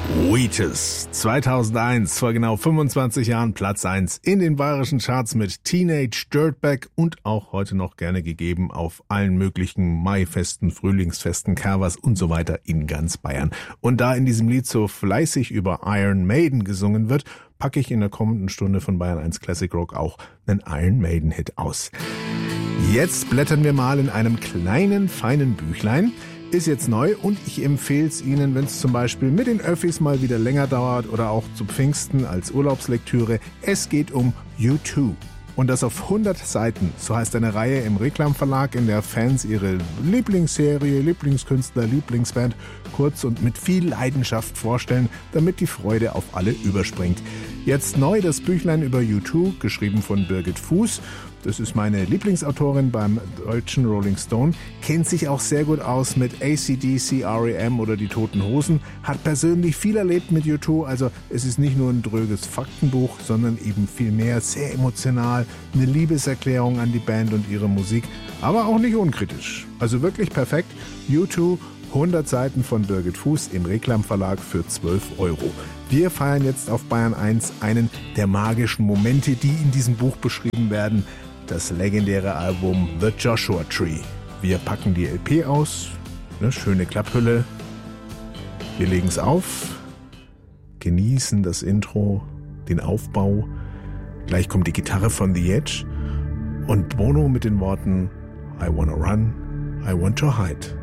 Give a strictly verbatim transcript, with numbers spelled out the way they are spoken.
Wheatus, zweitausendeins, vor genau fünfundzwanzig Jahren Platz eins in den bayerischen Charts mit Teenage Dirtbag und auch heute noch gerne gegeben auf allen möglichen Maifesten, Frühlingsfesten, Kerwas und so weiter in ganz Bayern. Und da in diesem Lied so fleißig über Iron Maiden gesungen wird, packe ich in der kommenden Stunde von Bayern eins Classic Rock auch einen Iron Maiden Hit aus. Jetzt blättern wir mal in einem kleinen, feinen Büchlein. Ist jetzt neu und ich empfehle es Ihnen, wenn es zum Beispiel mit den Öffis mal wieder länger dauert oder auch zu Pfingsten als Urlaubslektüre. Es geht um U zwei. Und das auf hundert Seiten. So heißt eine Reihe im Reklam Verlag, in der Fans ihre Lieblingsserie, Lieblingskünstler, Lieblingsband kurz und mit viel Leidenschaft vorstellen, damit die Freude auf alle überspringt. Jetzt neu das Büchlein über U zwei, geschrieben von Birgit Fuß. Das ist meine Lieblingsautorin beim deutschen Rolling Stone, kennt sich auch sehr gut aus mit A C D C, R E M oder die Toten Hosen, hat persönlich viel erlebt mit U zwei, also es ist nicht nur ein dröges Faktenbuch, sondern eben viel mehr, sehr emotional, eine Liebeserklärung an die Band und ihre Musik, aber auch nicht unkritisch. Also wirklich perfekt. U zwei, hundert Seiten von Birgit Fuß im Reklam Verlag für zwölf Euro. Wir feiern jetzt auf Bayern eins einen der magischen Momente, die in diesem Buch beschrieben werden. Das legendäre Album The Joshua Tree. Wir packen die L P aus, eine schöne Klapphülle. Wir legen es auf, genießen das Intro, den Aufbau. Gleich kommt die Gitarre von The Edge und Bono mit den Worten I wanna run, I want to hide.